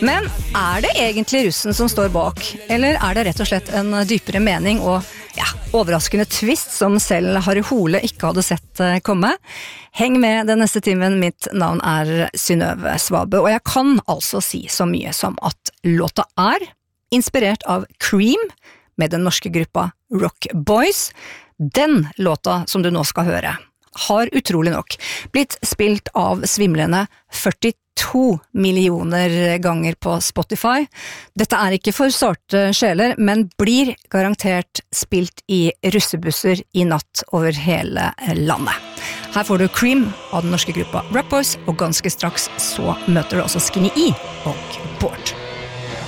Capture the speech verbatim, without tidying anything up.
Men er det egentlig russen som står bak, eller er det rett og slett en dypere mening og ja, overraskende twist som selv Harry Hole ikke hadde sett komme? Heng med den neste timen, mitt navn er Synnøve Svabø, og jeg kan altså si så mye som at låta er inspirert av Cream med den norske gruppa Rock Boys. Den låta som du nå skal høre har utrolig nok blitt spilt av svimlende førtito millioner ganger på Spotify. Dette er ikke for sarte sjeler, men blir garantert spilt i russebusser i natt over hele landet. Her får du Cream av den norske gruppa Rock Boys, og ganske straks så møter du også Skinny E og Bård.